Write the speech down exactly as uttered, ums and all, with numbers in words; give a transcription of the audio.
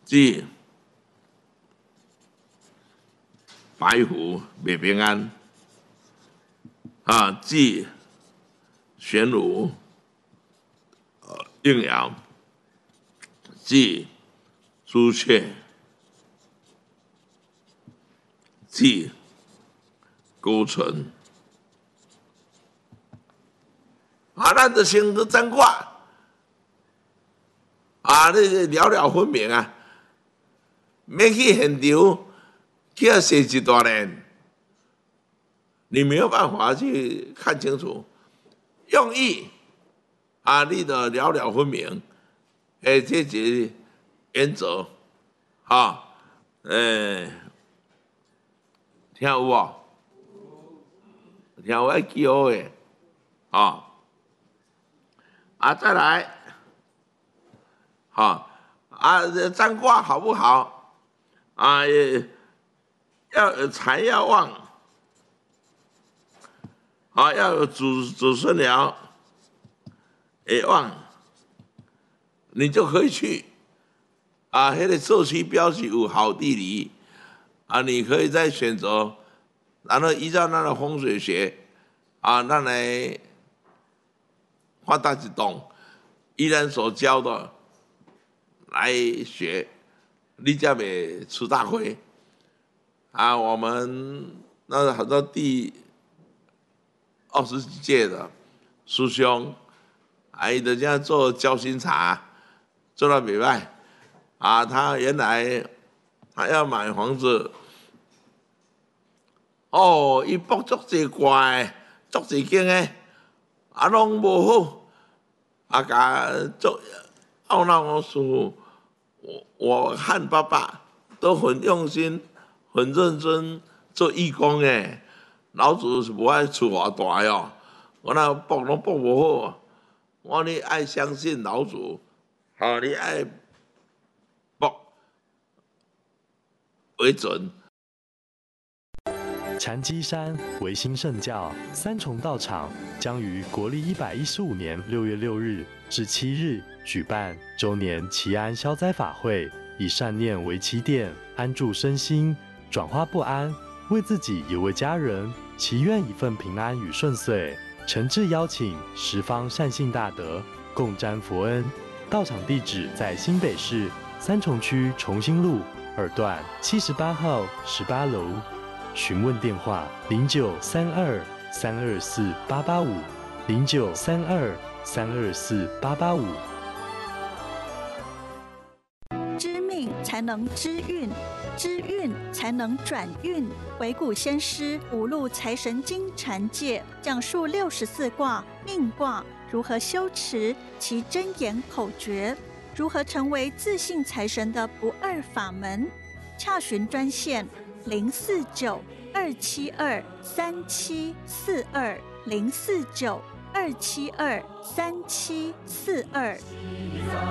忌白虎未平安，啊，忌玄武呃应爻，忌朱雀，忌勾陈。啊，咱就先去占卦，啊，你了了分明啊，免去现场去啊写一大段，你没有办法去看清楚用意啊，你就了了分明，诶，这是原则，哈，诶，听有无？听有爱记好诶，啊。啊，再来，好啊，占卦好不好？啊，要财要旺，啊，要有子子孙爻也旺，你就可以去。啊，那个社区标示有好地理，啊，你可以再选择，然后依照那个风水学，啊，那来。画大一栋，依然所教的来学，你才袂吃大亏。啊，我们那很多第二十几届的师兄，啊，伊就这样做交心茶，做到袂歹。啊，他原来他要买房子，哦，伊卜足济怪，足济间诶，啊，拢无好。啊，甲做懊恼我师父，我我和爸爸都很用心、很认真做义工诶。老子是无爱出偌大哟，我那卜拢卜无好。我你爱相信老祖，好，你爱卜为准。 禅机山维新圣教三重道场将于国历一百一十五年六月六日至七日举办周年祈安消灾法会，以善念为起点，安住身心，转化不安，为自己也为家人祈愿一份平安与顺遂。诚挚邀请十方善信大德共沾佛恩。道场地址在新北市三重区重新路二段七十八号十八楼。询问电话：零九三二三二四八八五，零九三二三二四八八五。 知命才能知运，知运才能转运。惟古先师五路财神经禅界讲述六十四卦命卦如何修持其真言口诀，如何成为自信财神的不二法门。洽询专线零四九二七二三七四二零四九二七二三七四二。